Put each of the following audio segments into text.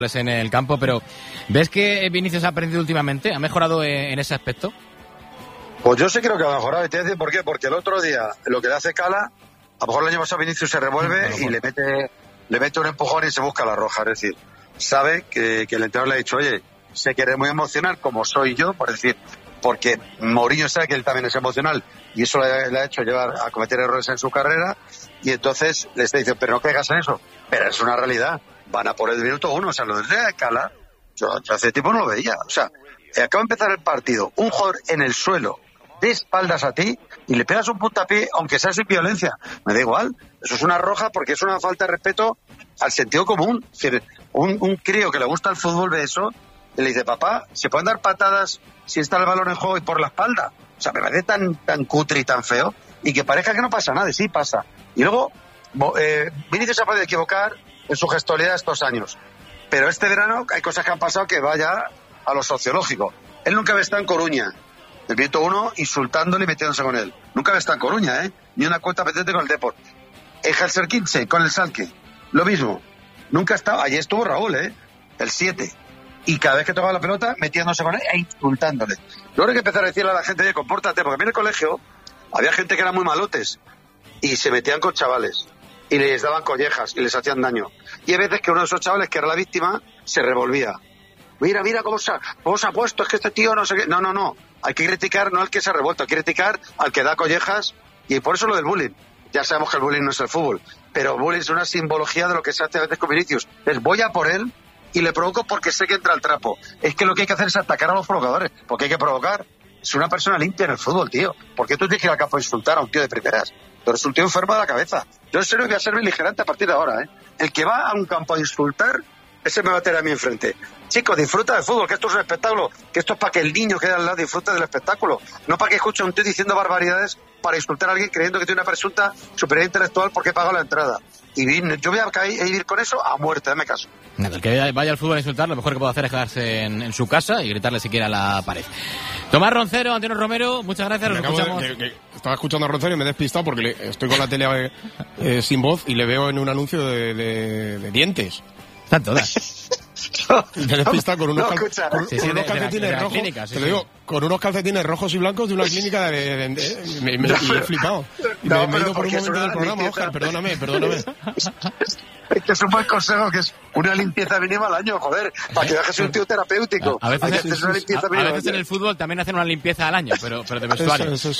en el campo, pero ¿ves que Vinicius ha aprendido últimamente? ¿Ha mejorado en ese aspecto? Pues yo sí creo que ha mejorado, y te voy a decir por qué, porque el otro día lo que le hace Cala, a lo mejor el año pasado Vinicius se revuelve y le mete un empujón y se busca la roja, es decir, sabe que el entrenador le ha dicho, oye, sé que eres muy emocional como soy yo, por decir, porque Mourinho sabe que él también es emocional y eso le ha hecho llevar a cometer errores en su carrera, y entonces le está diciendo, pero no caigas en eso, pero es una realidad, van a por el minuto 1, o sea, lo del día de Cala, yo hace tiempo no lo veía, o sea, acaba de empezar el partido, un jugador en el suelo, de espaldas a ti, y le pegas un puntapié, aunque sea sin violencia, me da igual, eso es una roja porque es una falta de respeto al sentido común. Es decir, un crío que le gusta el fútbol ve eso y le dice, papá, ¿se pueden dar patadas si está el balón en juego y por la espalda? O sea, me parece tan cutre y tan feo, y que parezca que no pasa nada, y sí pasa. Y luego, Vinicius se ha podido equivocar en su gestualidad estos años, pero este verano hay cosas que han pasado que vaya a lo sociológico. Él nunca había estado en Coruña, el minuto 1, insultándole y metiéndose con él. Nunca había estado en Coruña, ni una cuenta pendiente con el Depor. En Helsinki, con el Schalke, lo mismo. Nunca ha estado, allí estuvo Raúl, el 7. Y cada vez que tocaba la pelota, metiéndose con él e insultándole. Luego hay que empezar a decirle a la gente, oye, compórtate, porque a mí en el colegio había gente que eran muy malotes y se metían con chavales y les daban collejas y les hacían daño. Y hay veces que uno de esos chavales, que era la víctima, se revolvía. Mira cómo se ha puesto, es que este tío no sé qué. No. Hay que criticar no al que se ha revuelto, hay que criticar al que da collejas, y por eso lo del bullying. Ya sabemos que el bullying no es el fútbol, pero bullying es una simbología de lo que se hace a veces con Vinicius. Es voy a por él y le provoco porque sé que entra el trapo. Es que lo que hay que hacer es atacar a los provocadores, porque hay que provocar. Es una persona limpia en el fútbol, tío. ¿Por qué tú tienes que ir al campo a insultar a un tío de primeras? Tú eres un tío enfermo de la cabeza. Yo en serio voy a ser beligerante a partir de ahora, El que va a un campo a insultar, ese me va a tener a mí enfrente. Chicos, disfruta del fútbol, que esto es un espectáculo, que esto es para que el niño que al lado disfrute del espectáculo, no para que escuche a un tío diciendo barbaridades para insultar a alguien creyendo que tiene una presunta superioridad intelectual porque pagó la entrada. Y yo voy a ir con eso a muerte, dame caso. Nada, el que vaya al fútbol a insultar, lo mejor que puede hacer es quedarse en su casa y gritarle siquiera a la pared. Tomás Roncero, Antonio Romero, muchas gracias. Nos escuchamos. Estaba escuchando a Roncero y me he despistado porque estoy con la tele sin voz y le veo en un anuncio de dientes. Están todas. Me he despistado con unos calcetines rojos. Clínica, te lo digo, con unos calcetines rojos y blancos de una clínica me he flipado. Y me he ido por un momento del programa, Óscar, perdóname. Es que es un buen consejo, que es una limpieza mínima al año, joder, para que dejes un tío terapéutico. A veces en el fútbol también hacen una limpieza al año, pero de vestuario. Eso.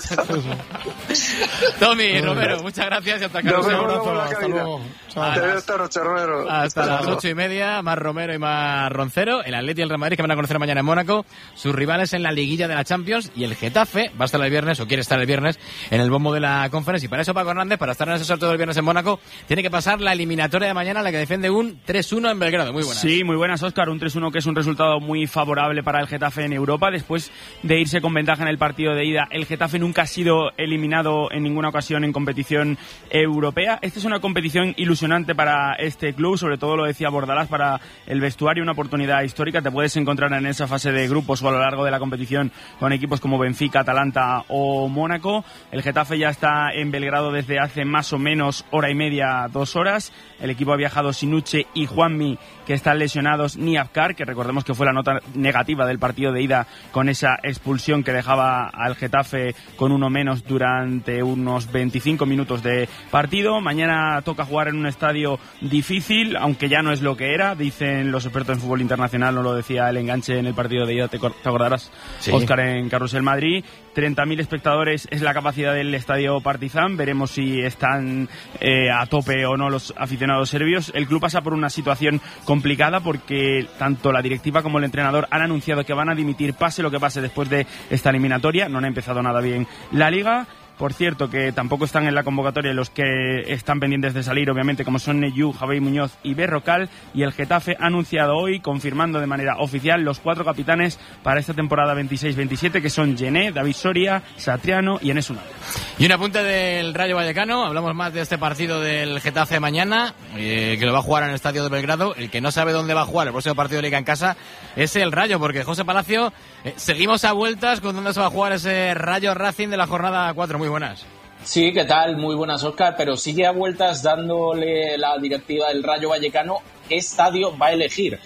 Tommy, Romero, muchas gracias y hasta acá. Un abrazo, hasta luego. Esta noche, Romero. Hasta las 8:30, más Romero y más Roncero. El Atleti y el Real Madrid, que van a conocer mañana en Mónaco, sus rivales en la liguilla de la Champions, y el Getafe va a estar el viernes, o quiere estar el viernes, en el bombo de la Conference. Y para eso Paco Hernández, para estar en ese sorteo del viernes en Mónaco, tiene que pasar la eliminatoria de mañana, la que defiende un 3-1 en Belgrado. Muy buenas. Sí, muy buenas, Óscar. Un 3-1 que es un resultado muy favorable para el Getafe en Europa. Después de irse con ventaja en el partido de ida, el Getafe nunca ha sido eliminado en ninguna ocasión en competición europea. Esta es una competición ilusionante para este club, sobre todo lo decía Bordalás, para el vestuario, una oportunidad histórica. Te puedes encontrar en esa fase de grupos o a lo largo de la competición con equipos como Benfica, Atalanta o Mónaco. El Getafe ya está en Belgrado desde hace más o menos hora y media, 2 horas. El equipo ha viajado Sinuche y Juanmi, que están lesionados, ni Afkar, que recordemos que fue la nota negativa del partido de ida con esa expulsión que dejaba al Getafe con uno menos durante unos 25 minutos de partido. Mañana toca jugar en un estadio difícil, aunque ya no es lo que era, dicen los expertos en fútbol internacional, no lo decía el enganche en el partido de ida, te acordarás, sí. Óscar, en Carrusel Madrid. 30.000 espectadores es la capacidad del estadio Partizan. Veremos si están a tope o no los aficionados serbios. El club pasa por una situación complicada porque tanto la directiva como el entrenador han anunciado que van a dimitir pase lo que pase después de esta eliminatoria. No han empezado nada bien la liga. Por cierto, que tampoco están en la convocatoria los que están pendientes de salir, obviamente, como son Neyu, Javier Muñoz y Berrocal. Y el Getafe ha anunciado hoy, confirmando de manera oficial, los 4 capitanes para esta temporada 26-27, que son Gené, David Soria, Satriano y Enes Unal. Y un apunte del Rayo Vallecano. Hablamos más de este partido del Getafe mañana, que lo va a jugar en el estadio de Belgrado. El que no sabe dónde va a jugar el próximo partido de Liga en casa es el Rayo, porque José Palacio, seguimos a vueltas con dónde se va a jugar ese Rayo Racing de la jornada 4. Muy buenas. Sí, ¿qué tal? Muy buenas, Óscar, pero sigue a vueltas dándole la directiva del Rayo Vallecano qué estadio va a elegir.